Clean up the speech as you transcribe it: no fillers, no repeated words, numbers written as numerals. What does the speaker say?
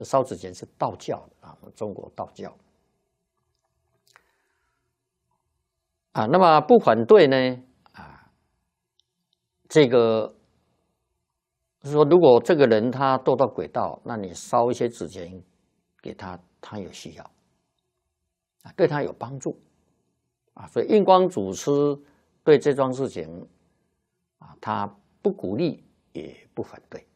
烧纸钱是道教啊，中国道教啊。那么不反对呢啊，这个是说，如果这个人他堕到鬼道，那你烧一些纸钱给他，他有需要啊，对他有帮助啊。所以印光祖师对这桩事情啊，他不鼓励也不反对。